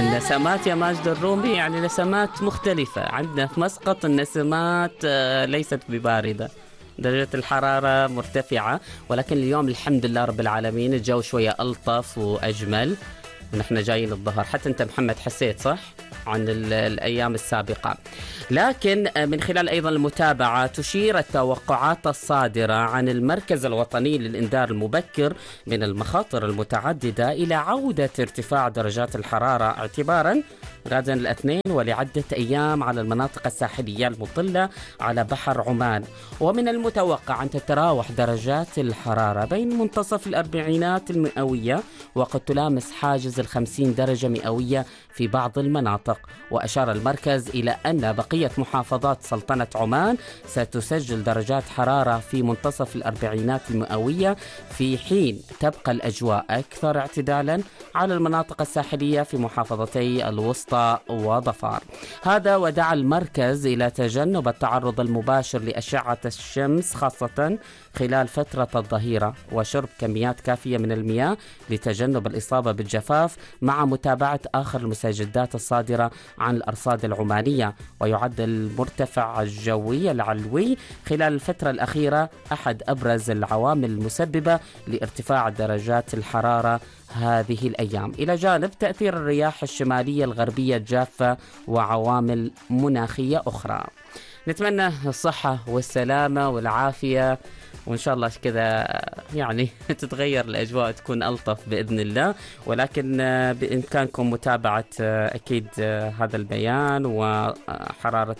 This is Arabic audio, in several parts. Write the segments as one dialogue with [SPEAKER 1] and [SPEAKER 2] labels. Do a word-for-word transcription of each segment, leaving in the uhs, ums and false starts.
[SPEAKER 1] النسمات يا ماجد الرومي يعني نسمات مختلفة. عندنا في مسقط النسمات آه، ليست بباردة، درجة الحرارة مرتفعة، ولكن اليوم الحمد لله رب العالمين الجو شوية ألطف وأجمل. ونحن جايين الظهر، حتى أنت محمد حسيت صح عن الأيام السابقة. لكن من خلال أيضا المتابعة تشير التوقعات الصادرة عن المركز الوطني للإنذار المبكر من المخاطر المتعددة إلى عودة ارتفاع درجات الحرارة اعتبارا غدا الاثنين ولعدة أيام على المناطق الساحلية المطلة على بحر عمان. ومن المتوقع أن تتراوح درجات الحرارة بين منتصف الأربعينات المئوية وقد تلامس حاجز الخمسين درجة مئوية في بعض المناطق. وأشار المركز إلى أن بقية محافظات سلطنة عمان ستسجل درجات حرارة في منتصف الأربعينات المئوية، في حين تبقى الأجواء أكثر اعتدالا على المناطق الساحلية في محافظتي الوسطى وظفار. هذا ودعا المركز إلى تجنب التعرض المباشر لأشعة الشمس خاصة خلال فترة الظهيرة، وشرب كميات كافية من المياه لتجنب الإصابة بالجفاف، مع متابعة آخر المستجدات الصادرة عن الأرصاد العمانية. ويعد المرتفع الجوي العلوي خلال الفترة الأخيرة أحد أبرز العوامل المسببة لارتفاع درجات الحرارة هذه الأيام، إلى جانب تأثير الرياح الشمالية الغربية الجافة وعوامل مناخية أخرى. نتمنى الصحة والسلامة والعافية، وإن شاء الله كذا يعني تتغير الأجواء تكون ألطف بإذن الله. ولكن بإمكانكم متابعة أكيد هذا البيان وحرارة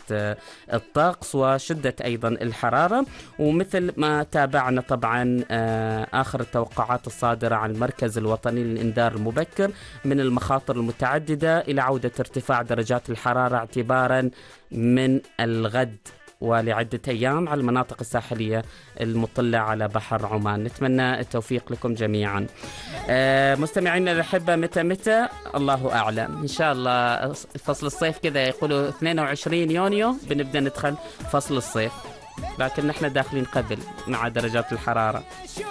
[SPEAKER 1] الطقس وشدة أيضا الحرارة، ومثل ما تابعنا طبعا آخر التوقعات الصادرة عن المركز الوطني للإنذار المبكر من المخاطر المتعددة إلى عودة ارتفاع درجات الحرارة اعتبارا من الغد ولعدة أيام على المناطق الساحلية المطلة على بحر عمان. نتمنى التوفيق لكم جميعا. آه مستمعينا الأحبة، متى متى الله أعلم، إن شاء الله فصل الصيف كذا يقولوا اثنين وعشرين يونيو بنبدأ ندخل فصل الصيف، لكن نحن داخلين قبل مع درجات الحرارة.